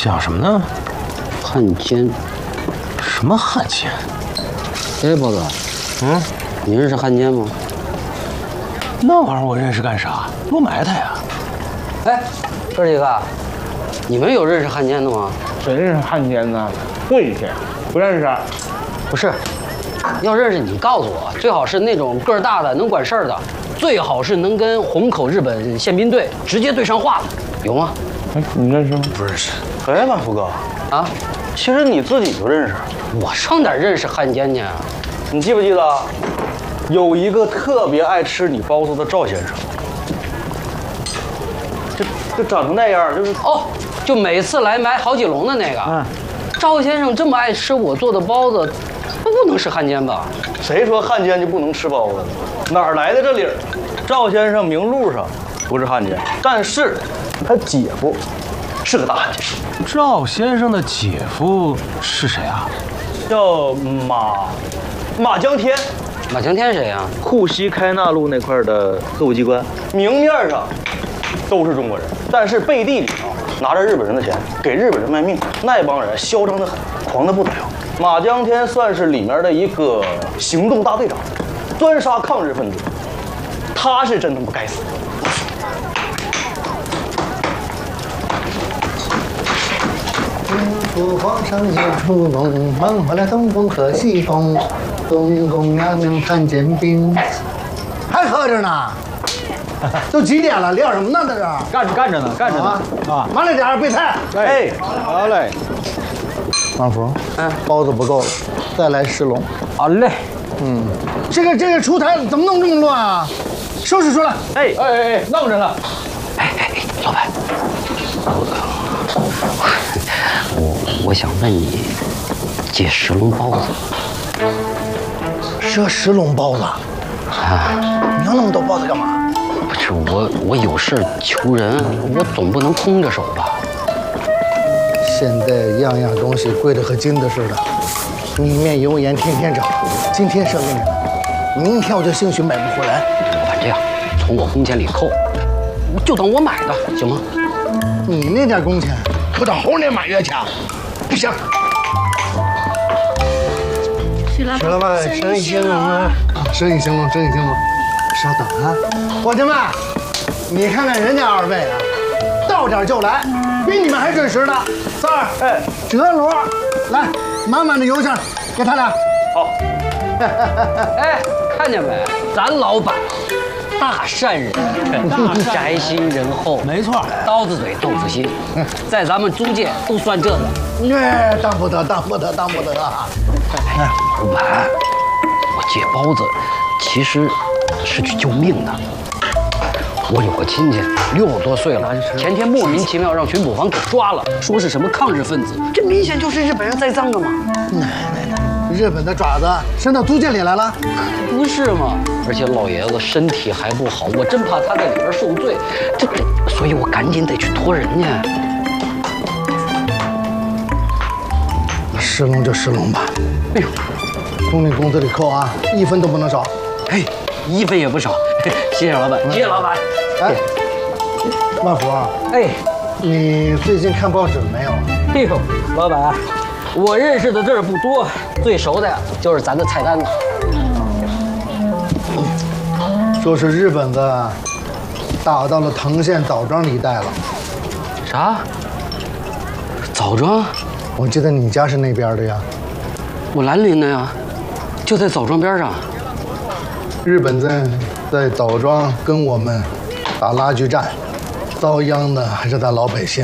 讲什么呢？ 汉奸。 什么汉奸？ 哎，包子，你认识汉奸吗？ 那玩意儿我认识干啥？多埋汰呀！ 哎，哥几个，你们有认识汉奸的吗？ 谁认识汉奸呢？晦气，不认识。 不是，要认识你告诉我，最好是那种个儿大的、能管事儿的，最好是能跟虹口日本宪兵队直接对上话的，有吗？ 哎，你认识吗？ 不认识。 哎，万福哥， 啊， 其实你自己就认识。 我上哪儿认识汉奸去啊？ 你记不记得，有一个特别爱吃你包子的赵先生，就长成那样，就是哦，就每次来买好几笼的那个。赵先生这么爱吃我做的包子，那不能是汉奸吧？ 谁说汉奸就不能吃包子？哪儿来的这理儿？赵先生名录上不是汉奸，但是他姐夫是个大汉奸， 赵先生的姐夫是谁啊？ 叫马江天， 马强天谁呀？ 库西开纳路那块的特务机关，明面上都是中国人，但是背地里拿着日本人的钱给日本人卖命，那帮人嚣张得很，狂得不得了。马江天算是里面的一个行动大队长，专杀抗日分子，他是真他妈该死。 皇上有出宫，忙回来东风和西风，东宫娘娘看见兵，还喝着呢。都几点了？撂什么呢？在这儿干着呢，干着呢。 啊！慢了点，备菜。 哎， 好嘞。 王福，包子不够了，再来10笼。 好嘞。 这个厨台怎么弄这么乱啊？收拾出来。 哎，弄着呢。 哎，老板，我想问你，借10笼包子赊10笼包子啊？ 你要那么多包子干嘛？ 不是我有事求人，我总不能空着手吧？ 现在样样东西贵得和金子似的，米面油盐天天涨，今天赊给你了，明天我就兴许买不回来。 老板这样，从我工钱里扣，就当我买的，行吗？ 你那点工钱，不到猴年马月去啊？不行。 许老板， 生意兴隆啊！生意兴隆，生意兴隆。稍等啊，伙计们，你看看人家2位啊，到点就来，比你们还准时呢。三儿，哲罗，来，满满的油钱给他俩。 好。 哎，看见没？咱老板大善人，宅心仁厚， 没错， 刀子嘴豆腐心，在咱们租界都算这个。 哎，当不得啊！ 哎，老板，我借包子其实是去救命的。我有个亲戚60多岁了，前天莫名其妙让巡捕房给抓了，说是什么抗日分子，这明显就是日本人栽赃的嘛。 日本的爪子伸到租界里来了？ 不是嘛？而且老爷子身体还不好，我真怕他在里边受罪，所以我赶紧得去托人家。 10笼就10笼吧。 哎呦， 从你工资里扣啊，1分都不能少。 哎，1分也不少，谢谢老板，谢谢老板。 哎，万福， 哎， 你最近看报纸没有？ 哎呦，老板，我认识的字儿不多，最熟的呀就是咱的菜单子。 说是日本的打到了藤县枣庄一带了。 啥？枣庄？ 我记得你家是那边的呀。 我兰陵的呀，就在枣庄边上。 日本在枣庄跟我们打拉锯战，遭殃的还是咱老百姓。